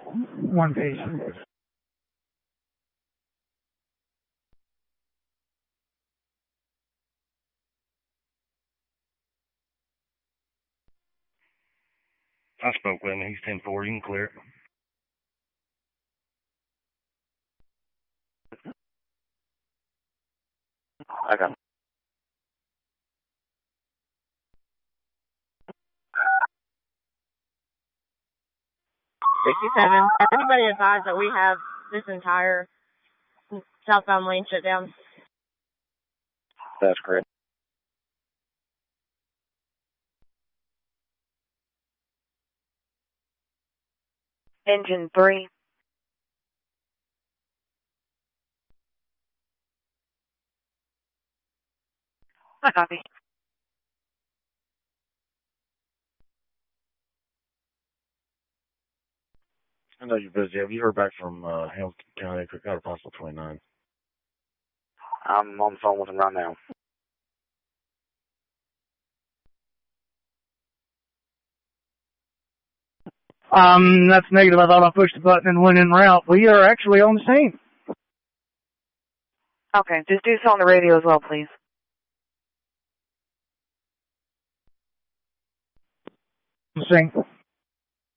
one piece. I spoke with him. He's 10-4. You can clear it. I got it. Anybody advise that we have this entire southbound lane shut down? That's correct. Engine 3. I copy. I know you're busy. Have you heard back from Hamilton County? Got a possible 29. I'm on the phone with him right now. That's negative. I thought I pushed the button and went en route. We are actually on the scene. Okay, just do so on the radio as well, please. On the scene.